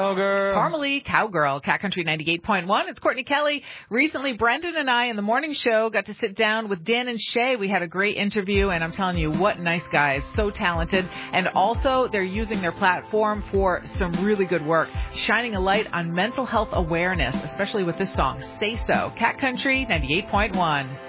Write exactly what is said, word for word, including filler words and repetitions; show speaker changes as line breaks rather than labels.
cowgirl.
Formerly cowgirl, Cat Country ninety-eight point one. It's Courtney Kelly. Recently, Brendan and I in the morning show got to sit down with Dan and Shay. We had a great interview, and I'm telling you, what nice guys. So talented. And also, they're using their platform for some really good work, shining a light on mental health awareness, especially with this song, Say So. Cat Country ninety-eight point one.